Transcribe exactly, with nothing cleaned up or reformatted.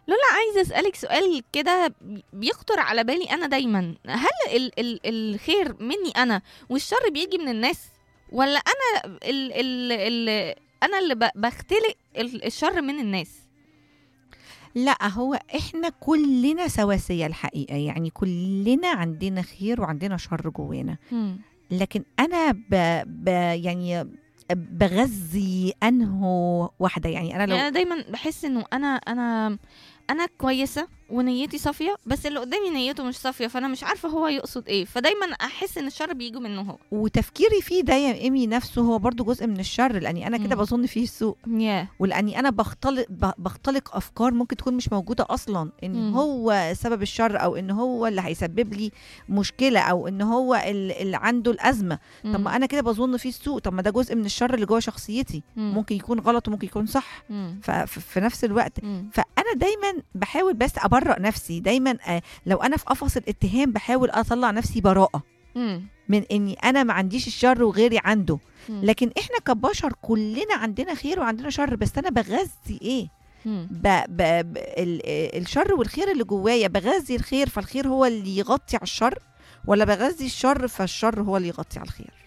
لولا، عايزة أسألك سؤال كده بيخطر على بالي أنا دايما، هل ال ال الخير مني أنا والشر بيجي من الناس، ولا أنا ال ال ال أنا اللي ب- بختلق ال- الشر من الناس؟ لا، هو احنا كلنا سواسية الحقيقة، يعني كلنا عندنا خير وعندنا شر جوانا. مم. لكن انا ب... ب... يعني بغذي انه واحدة، يعني انا يعني لو أنا دايما بحس إنه أنا أنا أنا كويسة ونيتي صافية، بس اللي قدامي نيته مش صافية، فأنا مش عارفة هو يقصد إيه، فدايما أحس إن الشر بيجي منه هو. وتفكيري فيه ده يا ايمي نفسه هو برضو جزء من الشر، لاني انا كده مم. بظن فيه السوء، ياه. ولاني انا بختلق ب- بختلق افكار ممكن تكون مش موجوده اصلا، ان مم. هو سبب الشر، او ان هو اللي هيسبب لي مشكله، او ان هو ال- اللي عنده الازمه. طب ما مم. انا كده بظن فيه السوء، طب ما ده جزء من الشر اللي جوه شخصيتي، مم. ممكن يكون غلط وممكن يكون صح. مم. ففي نفس الوقت مم. فانا دايما بحاول بس ابرأ نفسي دايما، آه، لو انا في قفص الاتهام بحاول اطلع نفسي براءه مم. من اني انا ما عنديش الشر وغيري عنده. مم. لكن احنا كبشر كلنا عندنا خير وعندنا شر، بس انا بغذي ايه؟ مم. ب... ب... ب... ال... الشر والخير اللي جوايا، بغذي الخير فالخير هو اللي يغطي على الشر، ولا بغذي الشر فالشر هو اللي يغطي على الخير؟